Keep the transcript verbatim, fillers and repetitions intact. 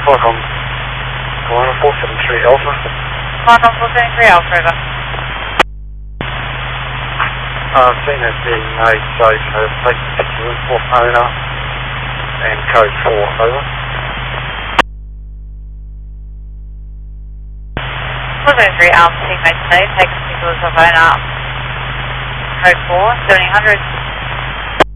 Qualcomm, Command four seven three Alpha. Qualcomm four seven three Alpha, over. Uh, seen as being made safe, has taken a picture of fourth owner and code four, over. four seven three Alpha, team made safe, taking pictures of owner, code four, seventeen hundred.